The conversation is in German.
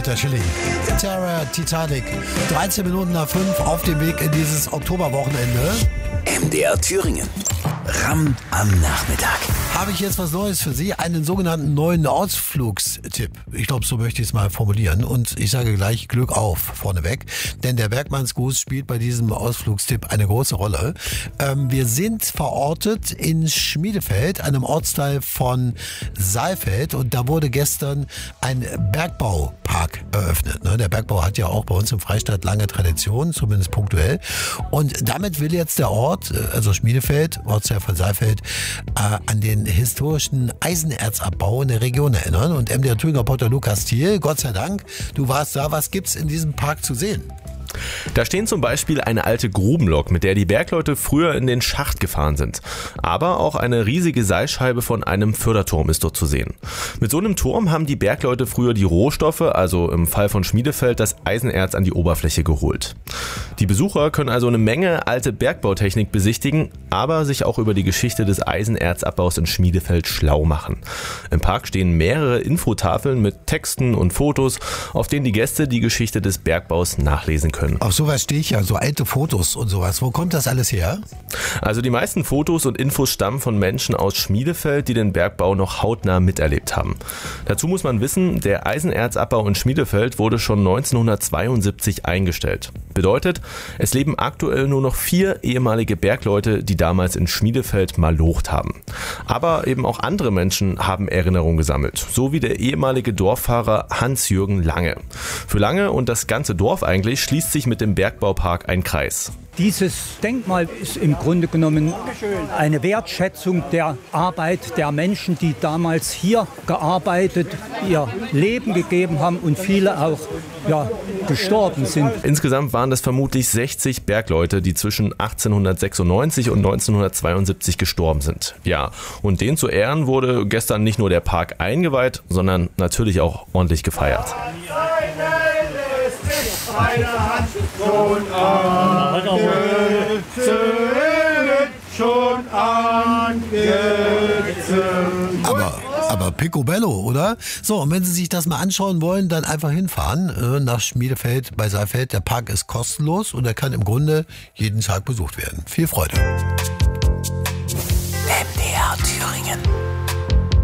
Dr. Schilling. Terror Titanic. 13 Minuten nach 5 auf dem Weg in dieses Oktoberwochenende. MDR Thüringen. Ramm am Nachmittag. Habe ich jetzt was Neues für Sie, einen sogenannten neuen Ausflugstipp. Ich glaube, so möchte ich es mal formulieren. Und ich sage gleich Glück auf vorneweg, denn der Bergmannsgruß spielt bei diesem Ausflugstipp eine große Rolle. Wir sind verortet in Schmiedefeld, einem Ortsteil von Saalfeld, und da wurde gestern ein Bergbaupark eröffnet. Der Bergbau hat ja auch bei uns im Freistaat lange Tradition, zumindest punktuell. Und damit will jetzt der Ort, also Schmiedefeld, Ortsteil von Saalfeld, an den historischen Eisenerzabbau in der Region erinnern. Und MDR Thüringer Reporter Lukas Thiel, Gott sei Dank, du warst da. Was gibt's in diesem Park zu sehen? Da stehen zum Beispiel eine alte Grubenlok, mit der die Bergleute früher in den Schacht gefahren sind. Aber auch eine riesige Seilscheibe von einem Förderturm ist dort zu sehen. Mit so einem Turm haben die Bergleute früher die Rohstoffe, also im Fall von Schmiedefeld das Eisenerz, an die Oberfläche geholt. Die Besucher können also eine Menge alte Bergbautechnik besichtigen, aber sich auch über die Geschichte des Eisenerzabbaus in Schmiedefeld schlau machen. Im Park stehen mehrere Infotafeln mit Texten und Fotos, auf denen die Gäste die Geschichte des Bergbaus nachlesen können. Auf sowas stehe ich ja, so alte Fotos und sowas. Wo kommt das alles her? Also die meisten Fotos und Infos stammen von Menschen aus Schmiedefeld, die den Bergbau noch hautnah miterlebt haben. Dazu muss man wissen, der Eisenerzabbau in Schmiedefeld wurde schon 1972 eingestellt. Bedeutet, es leben aktuell nur noch 4 ehemalige Bergleute, die damals in Schmiedefeld malocht haben. Aber eben auch andere Menschen haben Erinnerungen gesammelt, so wie der ehemalige Dorffahrer Hans-Jürgen Lange. Für Lange und das ganze Dorf eigentlich schließt sich mit dem Bergbaupark ein Kreis. Dieses Denkmal ist im Grunde genommen eine Wertschätzung der Arbeit der Menschen, die damals hier gearbeitet, ihr Leben gegeben haben und viele auch gestorben sind. Insgesamt waren das vermutlich 60 Bergleute, die zwischen 1896 und 1972 gestorben sind. Ja, und denen zu Ehren wurde gestern nicht nur der Park eingeweiht, sondern natürlich auch ordentlich gefeiert. Eine Hand schon angezündet. Aber picobello, oder? So, und wenn Sie sich das mal anschauen wollen, dann einfach hinfahren nach Schmiedefeld bei Saalfeld. Der Park ist kostenlos und er kann im Grunde jeden Tag besucht werden. Viel Freude. MDR Thüringen.